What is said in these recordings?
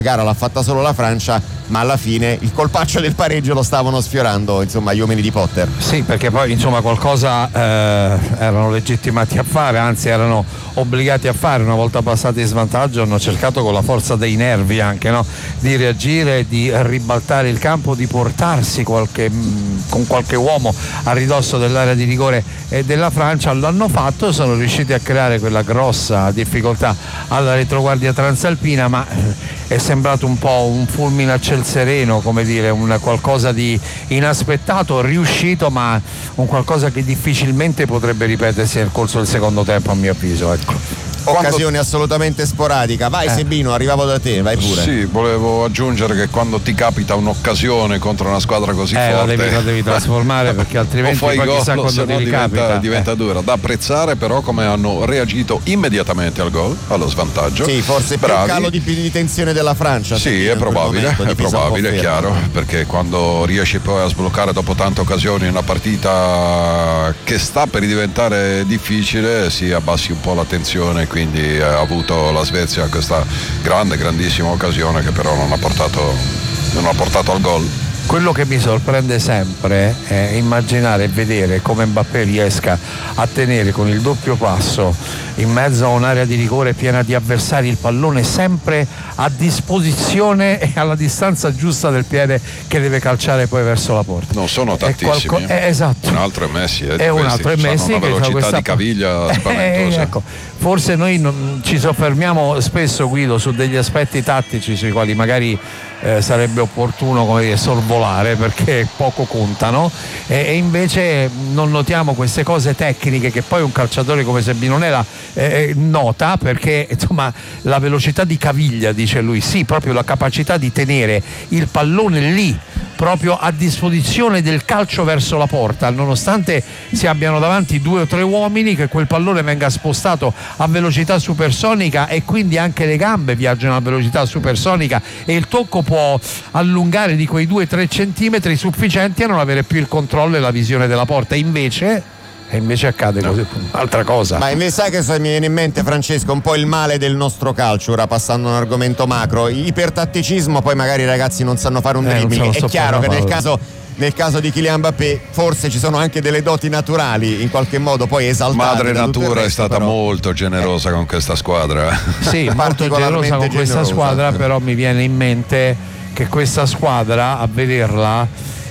gara l'ha fatta solo la Francia, ma alla fine il colpaccio del pareggio lo stavano sfiorando, insomma, gli uomini di Potter. Sì, perché poi insomma qualcosa erano legittimati a fare, anzi erano obbligati a fare. Una volta passati in svantaggio hanno cercato con la forza dei nervi anche, no? Di reagire, di ribaltare il campo, di portarsi con qualche uomo a ridosso dell'area di rigore della Francia. L'hanno fatto e sono riusciti a creare quella grossa difficoltà alla retroguardia transalpina, ma è sembrato un po' un fulmine a ciel sereno, come dire, un qualcosa di inaspettato, riuscito, ma un qualcosa che difficilmente potrebbe ripetersi nel corso del secondo tempo, a mio avviso, ecco. Occasione assolutamente sporadica. Vai Sebino, arrivavo da te, vai pure. Sì, volevo aggiungere che quando ti capita un'occasione contro una squadra così forte la devi trasformare, perché altrimenti poi chissà quando ti diventa dura. Da apprezzare però come hanno reagito immediatamente al gol, allo svantaggio. Sì, forse più calo di tensione della Francia. Sì, è probabile, è chiaro, perché quando riesci poi a sbloccare dopo tante occasioni una partita che sta per diventare difficile, si abbassi un po' la tensione, quindi ha avuto la Svezia questa grandissima occasione che però non ha portato al gol. Quello che mi sorprende sempre è immaginare e vedere come Mbappé riesca a tenere con il doppio passo in mezzo a un'area di rigore piena di avversari il pallone sempre a disposizione e alla distanza giusta del piede che deve calciare poi verso la porta. Non sono tantissimi. Esatto. Un altro è Messi. Un altro è Messi, una velocità di caviglia spaventosa. Ecco. Forse noi non ci soffermiamo spesso, Guido, su degli aspetti tattici sui quali magari sarebbe opportuno, come dire, sorvolare, perché poco contano, e invece non notiamo queste cose tecniche che poi un calciatore come Sebinonela nota, perché insomma la velocità di caviglia, dice lui, sì, proprio la capacità di tenere il pallone lì proprio a disposizione del calcio verso la porta, nonostante si abbiano davanti 2 o 3 uomini, che quel pallone venga spostato a velocità supersonica e quindi anche le gambe viaggiano a velocità supersonica e il tocco può allungare di quei 2-3 centimetri sufficienti a non avere più il controllo e la visione della porta. Invece accade così, altra cosa. Ma invece sai che mi viene in mente, Francesco, un po' il male del nostro calcio, ora passando a un argomento macro, ipertatticismo, poi magari i ragazzi non sanno fare un dribbling. È chiaro che nel caso di Kylian Mbappé forse ci sono anche delle doti naturali in qualche modo poi esaltate. Madre natura è stata molto generosa con questa squadra. Sì, molto generosa con questa squadra, però mi viene in mente che questa squadra, a vederla,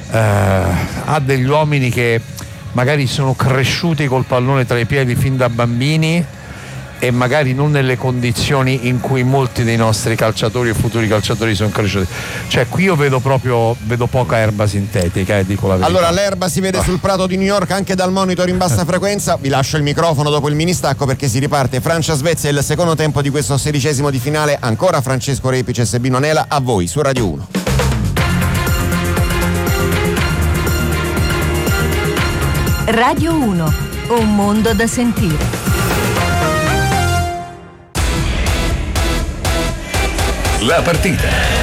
ha degli uomini che magari sono cresciuti col pallone tra i piedi fin da bambini e magari non nelle condizioni in cui molti dei nostri calciatori e futuri calciatori sono cresciuti. Cioè qui io vedo poca erba sintetica, dico la verità. Allora l'erba si vede sul prato di New York anche dal monitor in bassa frequenza. Vi lascio il microfono dopo il ministacco perché si riparte Francia-Svezia, il secondo tempo di questo 16° di finale. Ancora Francesco Repice e Sebino Nela a voi su Radio 1. Radio 1, un mondo da sentire. La partita.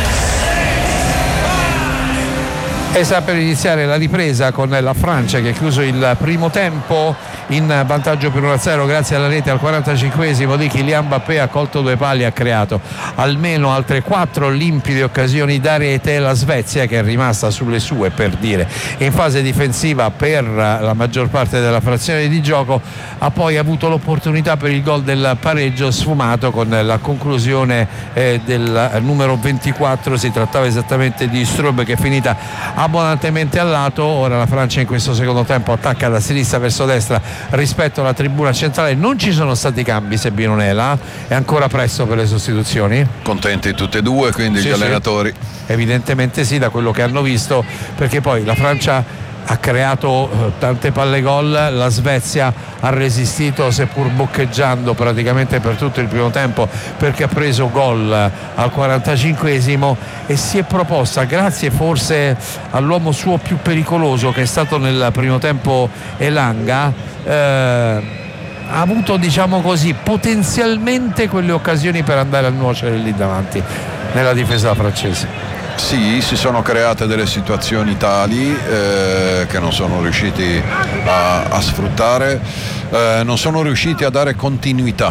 E sta per iniziare la ripresa con la Francia che ha chiuso il primo tempo in vantaggio per 1-0 grazie alla rete al 45esimo di Kylian Mbappé. Ha colto 2 pali e ha creato almeno altre 4 limpide occasioni da rete. La Svezia, che è rimasta sulle sue, per dire, in fase difensiva per la maggior parte della frazione di gioco, ha poi avuto l'opportunità per il gol del pareggio sfumato con la conclusione del numero 24. Si trattava esattamente di Strub, che è finita abbondantemente al lato. Ora la Francia in questo secondo tempo attacca da sinistra verso destra rispetto alla tribuna centrale. Non ci sono stati cambi, Sebino Nela, è ancora presto per le sostituzioni? Contenti tutti e due quindi gli allenatori? Evidentemente sì, da quello che hanno visto, perché poi la Francia ha creato tante palle gol, la Svezia ha resistito seppur boccheggiando praticamente per tutto il primo tempo, perché ha preso gol al 45esimo e si è proposta, grazie forse all'uomo suo più pericoloso che è stato nel primo tempo Elanga, ha avuto, diciamo così, potenzialmente quelle occasioni per andare a nuocere lì davanti nella difesa francese. Sì, si sono create delle situazioni tali che non sono riusciti a sfruttare, non sono riusciti a dare continuità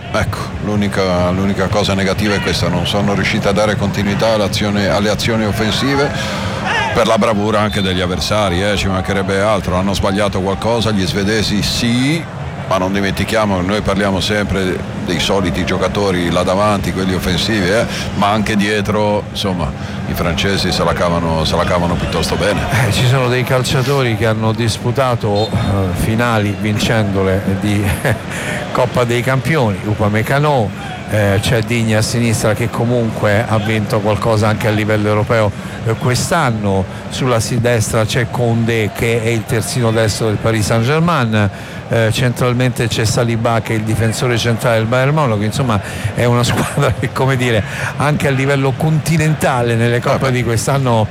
Ecco, l'unica cosa negativa è questa, non sono riusciti a dare continuità alle azioni offensive per la bravura anche degli avversari, ci mancherebbe altro. Hanno sbagliato qualcosa gli svedesi, sì, ma non dimentichiamo che noi parliamo sempre dei soliti giocatori là davanti, quelli offensivi, ma anche dietro, insomma, i francesi se la cavano piuttosto bene. Ci sono dei calciatori che hanno disputato finali vincendole di Coppa dei Campioni, Upamecano, c'è Digne a sinistra che comunque ha vinto qualcosa anche a livello europeo quest'anno, sulla destra c'è Condé che è il terzino destro del Paris Saint-Germain, centralmente c'è Saliba che è il difensore centrale del Bayern Monaco. Insomma, è una squadra che, come dire, anche a livello continentale nelle coppe di quest'anno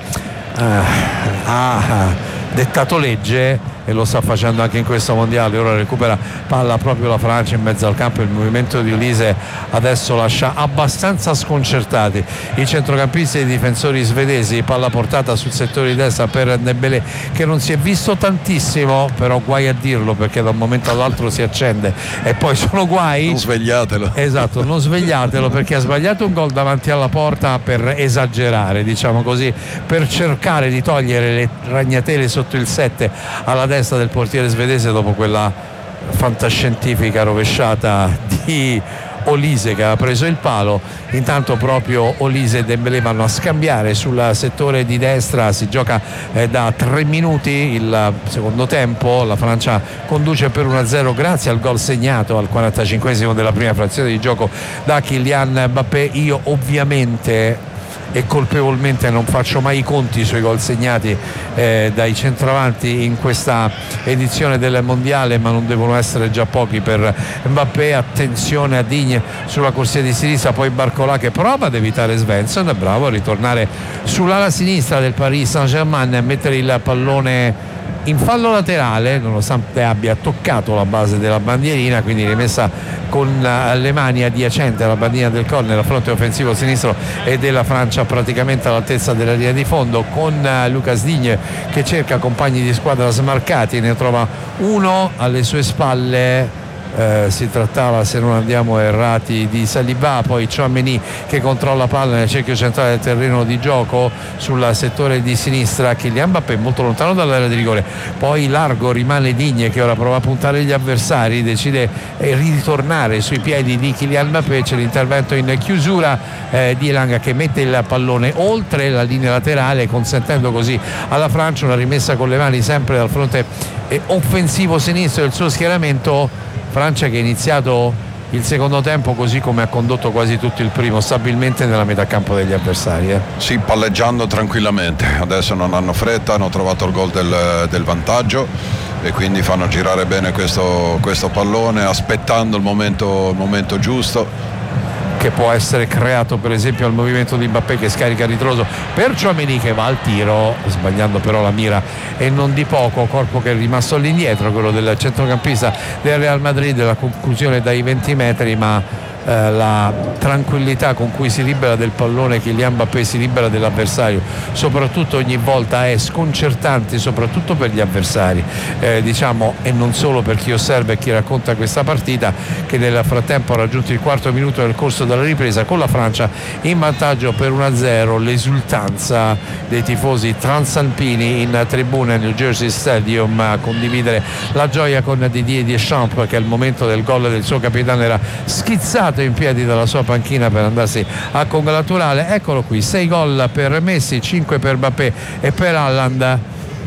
ha dettato legge e lo sta facendo anche in questo mondiale. Ora recupera palla proprio la Francia in mezzo al campo, il movimento di Olise adesso lascia abbastanza sconcertati i centrocampisti e i difensori svedesi. Palla portata sul settore di destra per Dembélé che non si è visto tantissimo, però guai a dirlo perché da un momento all'altro si accende e poi sono guai. Non svegliatelo. Esatto, non svegliatelo perché ha sbagliato un gol davanti alla porta per esagerare, diciamo così, per cercare di togliere le ragnatele sotto il 7 alla destra del portiere svedese dopo quella fantascientifica rovesciata di Olise che ha preso il palo. Intanto proprio Olise e Dembélé vanno a scambiare sul settore di destra, si gioca da 3 minuti il secondo tempo, la Francia conduce per 1-0 grazie al gol segnato al 45esimo della prima frazione di gioco da Kylian Mbappé. Io ovviamente e colpevolmente non faccio mai i conti sui gol segnati dai centravanti in questa edizione del mondiale, ma non devono essere già pochi per Mbappé. Attenzione a Digne sulla corsia di sinistra, poi Barcola che prova ad evitare Svensson, è bravo a ritornare sull'ala sinistra del Paris Saint-Germain e a mettere il pallone in fallo laterale nonostante abbia toccato la base della bandierina, quindi rimessa con le mani adiacenti alla bandierina del corner, a fronte offensivo sinistro e della Francia praticamente all'altezza della linea di fondo, con Lucas Digne che cerca compagni di squadra smarcati, ne trova uno alle sue spalle. Si trattava, se non andiamo errati, di Saliba, poi Tchouaméni che controlla palla nel cerchio centrale del terreno di gioco sul settore di sinistra. Kylian Mbappé molto lontano dall'area di rigore, poi largo rimane Digne che ora prova a puntare gli avversari, decide di ritornare sui piedi di Kylian Mbappé. C'è l'intervento in chiusura di Elanga che mette il pallone oltre la linea laterale, consentendo così alla Francia una rimessa con le mani sempre dal fronte offensivo sinistro del suo schieramento. Francia che ha iniziato il secondo tempo così come ha condotto quasi tutto il primo, stabilmente nella metà campo degli avversari. Sì, palleggiando tranquillamente, adesso non hanno fretta, hanno trovato il gol del vantaggio e quindi fanno girare bene questo pallone aspettando il momento giusto, che può essere creato per esempio al movimento di Mbappé che scarica a ritroso per Tchouaméni che va al tiro, sbagliando però la mira e non di poco, corpo che è rimasto all'indietro, quello del centrocampista del Real Madrid, la conclusione dai 20 metri, ma la tranquillità con cui si libera del pallone Kylian Mbappé, si libera dell'avversario, soprattutto ogni volta è sconcertante, soprattutto per gli avversari, diciamo, e non solo per chi osserva e chi racconta questa partita, che nel frattempo ha raggiunto il quarto minuto nel corso della ripresa con la Francia in vantaggio per 1-0. L'esultanza dei tifosi transalpini in tribuna nel Jersey Stadium a condividere la gioia con Didier Deschamps che al momento del gol del suo capitano era schizzato in piedi dalla sua panchina per andarsi a congratulare. Eccolo qui, 6 gol per Messi, 5 per Mbappé e per Haaland,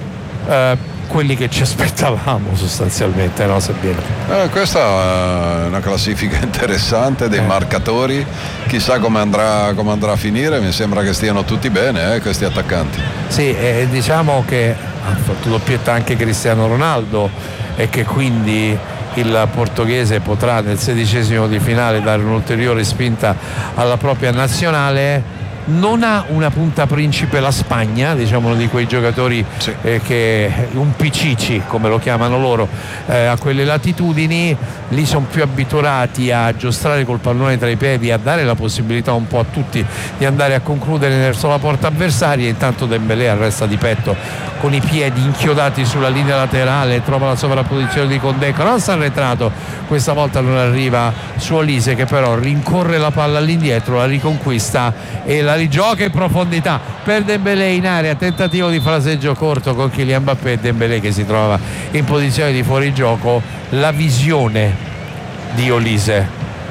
quelli che ci aspettavamo sostanzialmente, no Sabino? Questa è una classifica interessante dei marcatori, chissà come andrà a finire. Mi sembra che stiano tutti bene questi attaccanti. Sì, diciamo che ha fatto doppietta anche Cristiano Ronaldo e che quindi il portoghese potrà nel 16esimo di finale dare un'ulteriore spinta alla propria nazionale. Non ha una punta principe la Spagna, diciamo, di quei giocatori sì. Che un Pichichi come lo chiamano loro, a quelle latitudini lì sono più abituati a giostrare col pallone tra i piedi, a dare la possibilità un po' a tutti di andare a concludere verso la porta avversaria. Intanto Dembélé arresta di petto con i piedi inchiodati sulla linea laterale, trova la sovrapposizione di Condé, non si è arretrato, questa volta non arriva su Olise, che però rincorre la palla all'indietro, la riconquista e la rigioca in profondità per Dembélé in area, tentativo di fraseggio corto con Kylian Mbappé, Dembélé che si trova in posizione di fuorigioco. La visione di Olise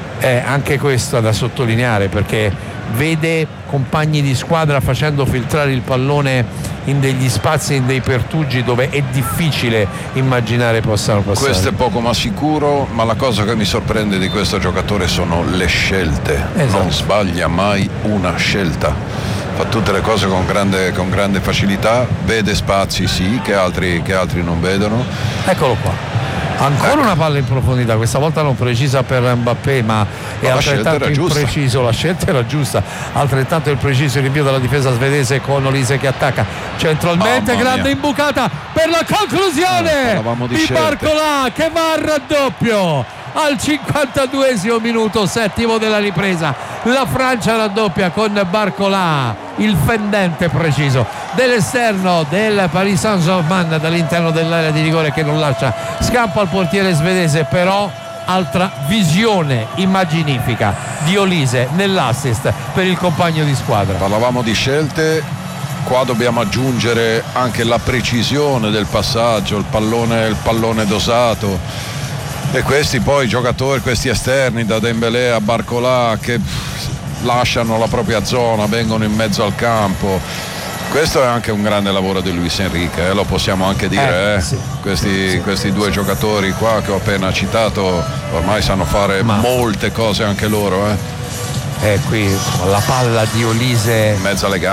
è anche questa da sottolineare, perché vede compagni di squadra facendo filtrare il pallone in degli spazi, in dei pertugi dove è difficile immaginare possano passare. Questo è poco ma sicuro, ma la cosa che mi sorprende di questo giocatore sono le scelte. Esatto. Non sbaglia mai una scelta, fa tutte le cose con grande facilità, vede spazi sì che altri non vedono. Eccolo qua. Ancora una palla in profondità, questa volta non precisa per Mbappé, ma è altrettanto impreciso. La scelta era giusta, altrettanto impreciso il rinvio della difesa svedese con Olise che attacca centralmente, grande imbucata per la conclusione di Barcola che va al raddoppio al 52esimo minuto, settimo della ripresa. La Francia raddoppia con Barcola, il fendente preciso dell'esterno del Paris Saint-Germain dall'interno dell'area di rigore, che non lascia scampo al portiere svedese. Però altra visione immaginifica di Olise nell'assist per il compagno di squadra. Parlavamo di scelte, qua dobbiamo aggiungere anche la precisione del passaggio, il pallone dosato. E questi poi giocatori, questi esterni da Dembélé a Barcola, che lasciano la propria zona, vengono in mezzo al campo. Questo è anche un grande lavoro di Luis Enrique, lo possiamo anche dire. Sì. Questi due giocatori qua che ho appena citato ormai sanno fare molte cose anche loro. Qui la palla di Olise in mezzo alle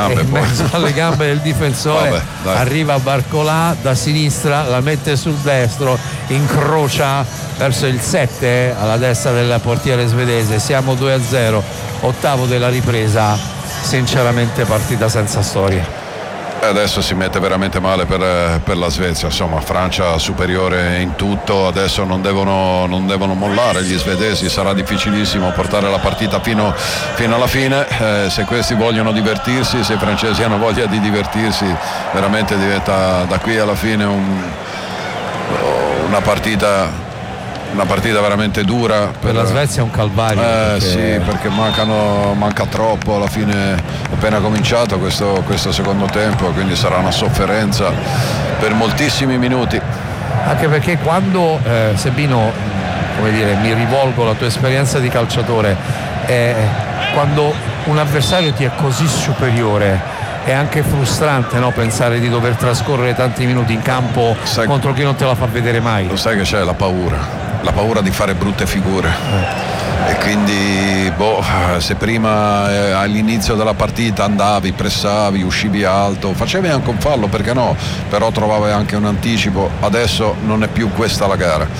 gambe del difensore. Arriva Barcola da sinistra, la mette sul destro, incrocia verso il 7 alla destra del portiere svedese. Siamo 2-0, ottavo della ripresa, sinceramente partita senza storia. Adesso si mette veramente male per la Svezia, insomma Francia superiore in tutto, adesso non devono mollare gli svedesi, sarà difficilissimo portare la partita fino alla fine. Se questi vogliono divertirsi, se i francesi hanno voglia di divertirsi, veramente diventa da qui alla fine una partita veramente dura. Per la Svezia è un calvario. Perché manca troppo, alla fine è appena cominciato questo secondo tempo, quindi sarà una sofferenza per moltissimi minuti. Anche perché quando Sebino, mi rivolgo alla tua esperienza di calciatore, quando un avversario ti è così superiore è anche frustrante, no? Pensare di dover trascorrere tanti minuti in campo contro chi non te la fa vedere mai. Lo sai che c'è la paura di fare brutte figure. E quindi se prima all'inizio della partita andavi, pressavi, uscivi alto, facevi anche un fallo, perché no, però trovavi anche un anticipo. Adesso non è più questa la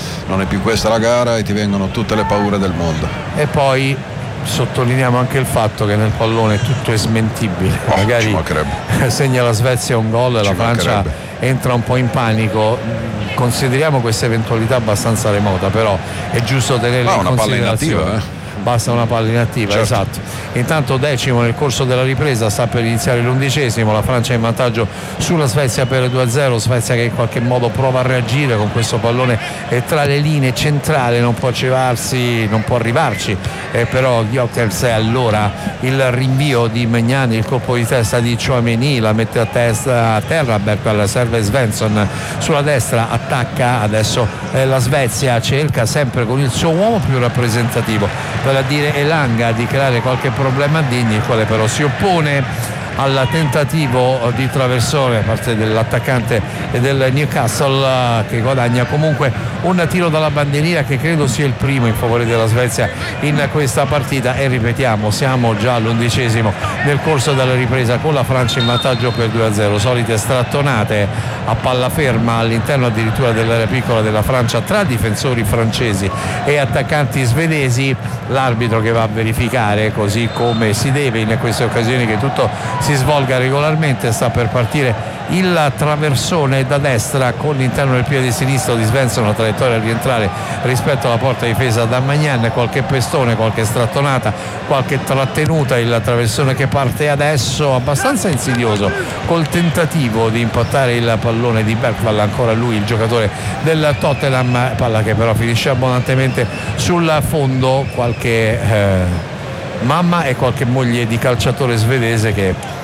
gara e ti vengono tutte le paure del mondo. E poi sottolineiamo anche il fatto che nel pallone tutto è smentibile. Magari segna la Svezia un gol e la Francia entra un po' in panico. Consideriamo questa eventualità abbastanza remota, però è giusto tenerla in considerazione. Basta una palla inattiva, certo. Esatto. Intanto decimo nel corso della ripresa, sta per iniziare l'11esimo, la Francia è in vantaggio sulla Svezia per 2-0, Svezia che in qualche modo prova a reagire con questo pallone tra le linee centrali, non può arrivarci, però Gyökeres allora il rinvio di Magnani, il colpo di testa di Tchouaméni, la mette a terra, Bergwall serve Svensson sulla destra, attacca adesso la Svezia, cerca sempre con il suo uomo più rappresentativo, vale a dire Elanga, di creare qualche problema a Digny, il quale però si oppone al tentativo di traversone da parte dell'attaccante del Newcastle, che guadagna comunque un tiro dalla bandierina che credo sia il primo in favore della Svezia in questa partita. E ripetiamo, siamo già all'11esimo nel corso della ripresa, con la Francia in vantaggio per 2-0. Solite strattonate a palla ferma all'interno addirittura dell'area piccola della Francia tra difensori francesi e attaccanti svedesi. L'arbitro che va a verificare, così come si deve in queste occasioni, che tutto si svolga regolarmente. Sta per partire il traversone pallone da destra con l'interno del piede sinistro di Svensson, una traiettoria a rientrare rispetto alla porta difesa da Magnan, qualche pestone, qualche strattonata, qualche trattenuta, il traversone che parte adesso abbastanza insidioso col tentativo di impattare il pallone di Bergvall, ancora lui il giocatore del Tottenham, palla che però finisce abbondantemente sul fondo. Qualche mamma e qualche moglie di calciatore svedese che